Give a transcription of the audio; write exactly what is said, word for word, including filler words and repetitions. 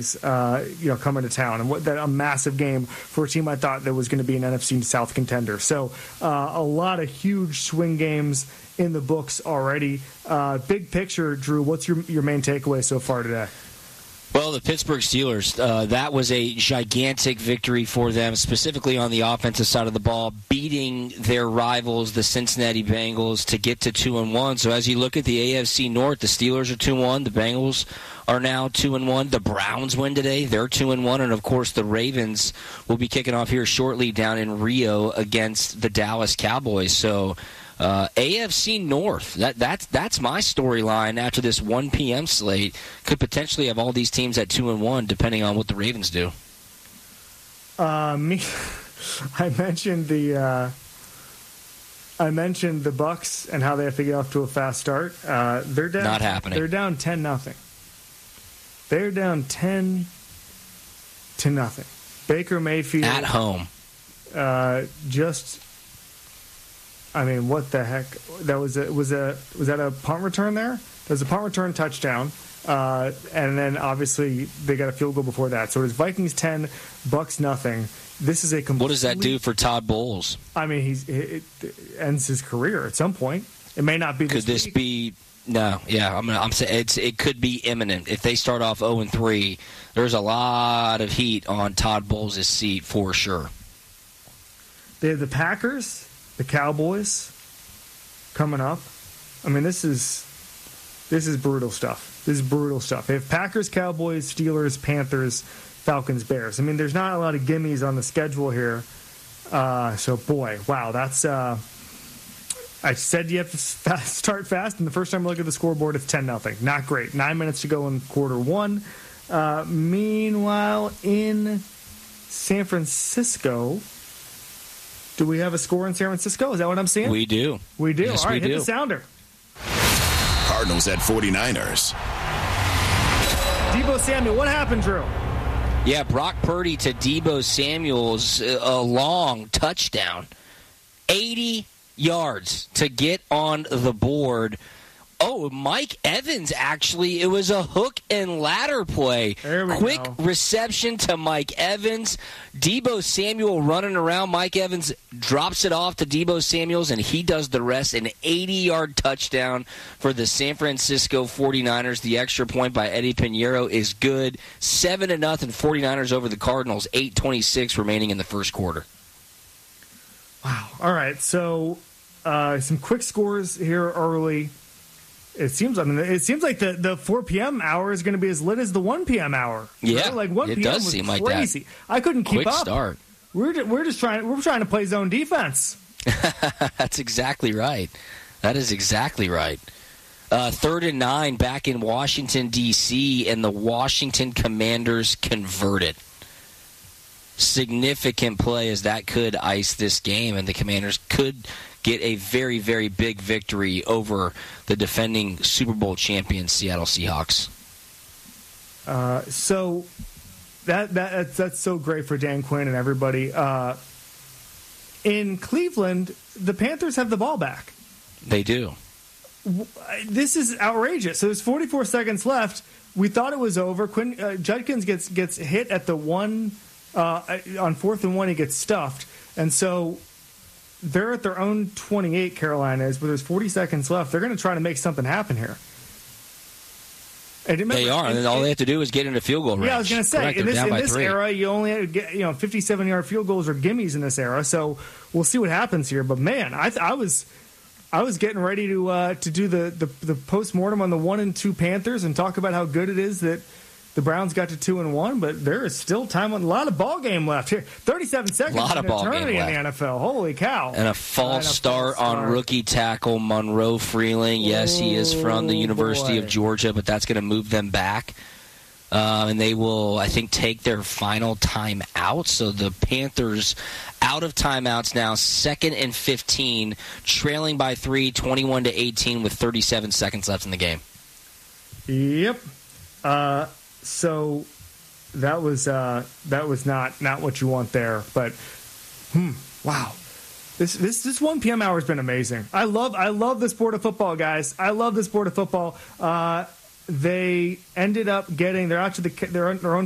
Vikings, uh, you know, coming to town, and what that a massive game for a team I thought that was going to be an N F C South contender. So uh, a lot of huge swing games in the books already. Uh, big picture, Drew, what's your your main takeaway so far today? Well, the Pittsburgh Steelers, uh, that was a gigantic victory for them, specifically on the offensive side of the ball, beating their rivals, the Cincinnati Bengals, to get to two and one. So as you look at the A F C North, the Steelers are two and one, the Bengals are now two and one. The Browns win today, they're two and one, and of course the Ravens will be kicking off here shortly down in Rio against the Dallas Cowboys. So Uh, A F C North, that, that's that's my storyline after this one p.m. slate. Could potentially have all these teams at two and one, depending on what the Ravens do. Uh, me, I mentioned the uh, I mentioned the Bucks and how they have to get off to a fast start. Uh, they're down. Not happening. They're down ten nothing. They're down ten to nothing. Baker Mayfield at home. Uh, just. I mean, what the heck? That was a, was a was that a punt return there? There was a punt return touchdown, uh, and then obviously they got a field goal before that. So it was Vikings ten, Bucks nothing. This is a complete. What does that do for Todd Bowles? I mean, he's it, it ends his career at some point. It may not be. This could this week. be? No, yeah, I'm. I'm saying it's. It could be imminent if they start off zero and three. There's a lot of heat on Todd Bowles' seat for sure. They have the Packers. The Cowboys coming up. I mean, this is this is brutal stuff. This is brutal stuff. They have Packers, Cowboys, Steelers, Panthers, Falcons, Bears. I mean, there's not a lot of gimmies on the schedule here. Uh, so, boy, wow, that's. Uh, I said you have to fast, start fast, and the first time I look at the scoreboard, it's ten nothing. Not great. Nine minutes to go in quarter one. Uh, meanwhile, in San Francisco. Do we have a score in San Francisco? Is that what I'm seeing? We do. We do. Yes, All right, we hit do. the sounder. Cardinals at forty-niners. Deebo Samuel, what happened, Drew? Yeah, Brock Purdy to Deebo Samuel's a long touchdown. eighty yards to get on the board. Oh, Mike Evans, actually, it was a hook and ladder play. There we Quick go. reception to Mike Evans. Deebo Samuel running around. Mike Evans drops it off to Deebo Samuels, and he does the rest. An eighty-yard touchdown for the San Francisco forty-niners. The extra point by Eddie Pinheiro is good. seven to nothing forty-niners over the Cardinals. eight twenty-six remaining in the first quarter. Wow. All right, so uh, some quick scores here early. It seems. I mean, it seems like the, the four p.m. hour is going to be as lit as the one p.m. hour. Yeah, right? Like one it p.m. does was seem like crazy. that. I couldn't keep Quick up. start. We're just, we're just trying. We're trying to play zone defense. That's exactly right. That is exactly right. Uh, third and nine back in Washington, D C, and the Washington Commanders converted. Significant play as that could ice this game, and the Commanders could get a very, very big victory over the defending Super Bowl champion Seattle Seahawks. Uh, so that that that's, that's so great for Dan Quinn and everybody. Uh, in Cleveland, the Panthers have the ball back. They do. This is outrageous. So there's forty-four seconds left. We thought it was over. Quinn uh, Judkins gets gets hit at the one uh, on fourth and one. He gets stuffed, and so they're at their own twenty-eight. Carolina is, but there's forty seconds left. They're going to try to make something happen here. And remember, they are, and in, all they have to do is get into field goal range. Yeah, I was going to say, Correct, in they're this, down in by this three. era, you only get, you know, fifty-seven-yard field goals or gimmies in this era. So we'll see what happens here. But man, I, I was, I was getting ready to uh, to do the the, the post mortem on the one and two Panthers and talk about how good it is that the Browns got to two and one. But there is still time, a lot of ball game left here. Thirty-seven seconds. A lot of an ball game eternity in left. the N F L. Holy cow! And a false And a start false on start. rookie tackle Monroe Freeling. Yes, he is from the Oh, University boy. of Georgia, but that's going to move them back. Uh, and they will, I think, take their final time out. So the Panthers out of timeouts now, second and fifteen, trailing by three, twenty-one to eighteen, with thirty-seven seconds left in the game. Yep. Uh, so that was uh, that was not, not what you want there. But hmm, wow, this this this one p.m. hour has been amazing. I love I love the sport of football, guys. I love the sport of football. Uh, they ended up getting they're out to the their own, their own